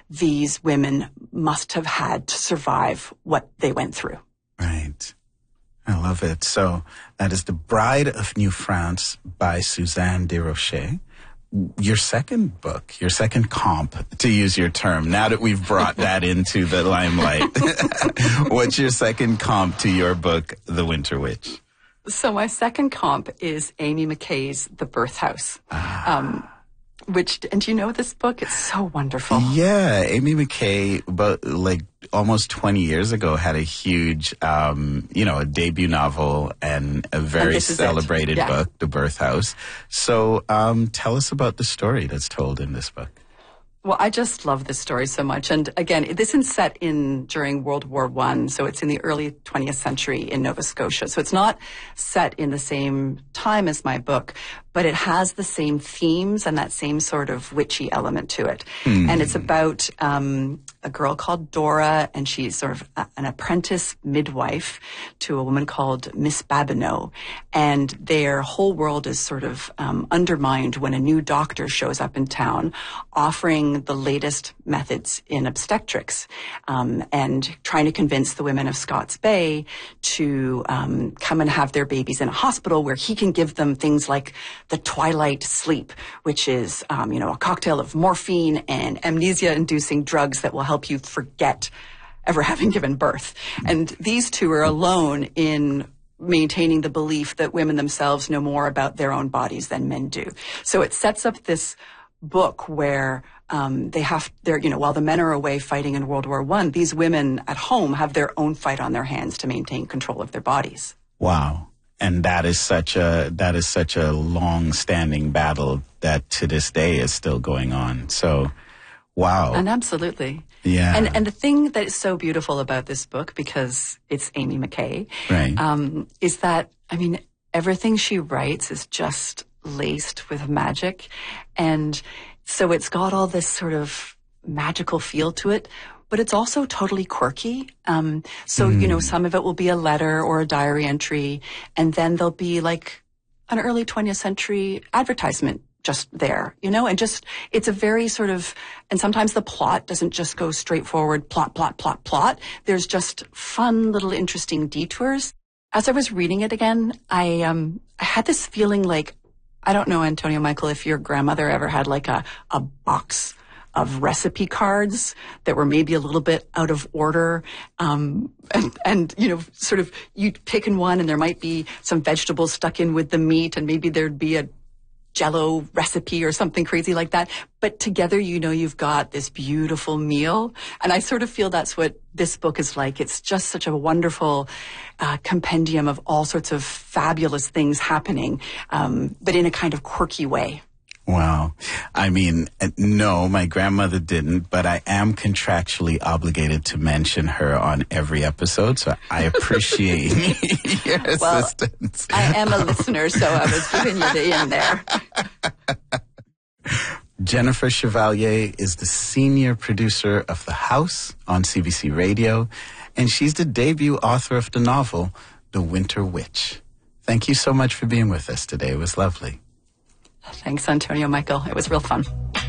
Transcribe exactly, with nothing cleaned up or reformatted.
these women must have had to survive what they went through. Right. I love it. So that is The Bride of New France by Suzanne Desrochers. Your second book, your second comp, to use your term, now that we've brought that into the limelight. What's your second comp to your book, The Winter Witch? So my second comp is Amy McKay's The Birth House. Ah. Um, which, and do you know this book? It's so wonderful. Yeah, Amy McKay, about like almost twenty years ago, had a huge, um, you know, a debut novel and a very and celebrated yeah. book, The Birth House. So um, tell us about the story that's told in this book. Well, I just love this story so much. And again, this is set in during World War One, so it's in the early twentieth century in Nova Scotia. So it's not set in the same time as my book, but it has the same themes and that same sort of witchy element to it. Mm. And it's about um, a girl called Dora, and she's sort of a, an apprentice midwife to a woman called Miss Babineau. And their whole world is sort of um, undermined when a new doctor shows up in town offering the latest methods in obstetrics um, and trying to convince the women of Scots Bay to um, come and have their babies in a hospital where he can give them things like the twilight sleep, which is, um, you know, a cocktail of morphine and amnesia-inducing drugs that will help you forget ever having given birth. And these two are alone in maintaining the belief that women themselves know more about their own bodies than men do. So it sets up this book where um, they have their, you know, while the men are away fighting in World War One, these women at home have their own fight on their hands to maintain control of their bodies. Wow. And that is such a, that is such a long-standing battle that to this day is still going on. So, wow. And absolutely. Yeah. And and the thing that is so beautiful about this book, because it's Amy McKay, right. um, is that, I mean, everything she writes is just laced with magic. And so it's got all this sort of magical feel to it, but it's also totally quirky. Um, so, mm. you know, some of it will be a letter or a diary entry, and then there'll be like an early twentieth century advertisement just there, you know, and just, it's a very sort of, and sometimes the plot doesn't just go straightforward plot, plot, plot, plot. There's just fun little interesting detours. As I was reading it again, I, um, I had this feeling like, I don't know, Antonio Michael, if your grandmother ever had like a, a box of recipe cards that were maybe a little bit out of order. Um, and, and, you know, sort of you'd pick in one and there might be some vegetables stuck in with the meat, and maybe there'd be a Jell-O recipe or something crazy like that. But together, you know, you've got this beautiful meal. And I sort of feel that's what this book is like. It's just such a wonderful uh, compendium of all sorts of fabulous things happening, um, but in a kind of quirky way. Wow. I mean, no, my grandmother didn't, but I am contractually obligated to mention her on every episode, so I appreciate your well, assistance. I am a listener, so I was giving you the in there. Jennifer Chevalier is the senior producer of The House on C B C Radio, and she's the debut author of the novel, The Winter Witch. Thank you so much for being with us today. It was lovely. Thanks, Antonio Michael. It was real fun.